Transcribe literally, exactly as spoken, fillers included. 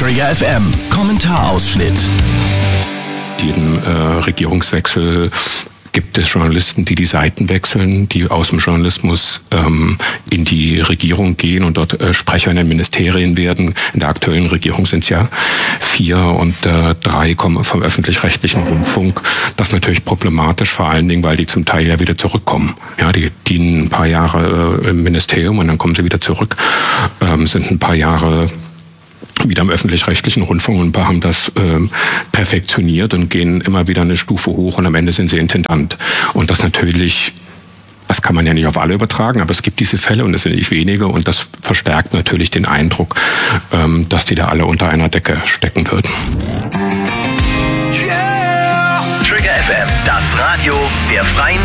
Trigger F M Kommentarausschnitt. Jeden äh, Regierungswechsel gibt es Journalisten, die die Seiten wechseln, die aus dem Journalismus ähm, in die Regierung gehen und dort äh, Sprecher in den Ministerien werden. In der aktuellen Regierung sind es ja vier und äh, drei kommen vom öffentlich-rechtlichen Rundfunk. Das ist natürlich problematisch, vor allen Dingen, weil die zum Teil ja wieder zurückkommen. Ja, die dienen ein paar Jahre äh, im Ministerium und dann kommen sie wieder zurück, ähm, sind ein paar Jahre wieder im öffentlich-rechtlichen Rundfunk und ein paar haben das ähm, perfektioniert und gehen immer wieder eine Stufe hoch und am Ende sind sie Intendant. Und das natürlich, das kann man ja nicht auf alle übertragen, aber es gibt diese Fälle und es sind nicht wenige und das verstärkt natürlich den Eindruck, ähm, dass die da alle unter einer Decke stecken würden. Yeah! Trigger F M, das Radio der Freien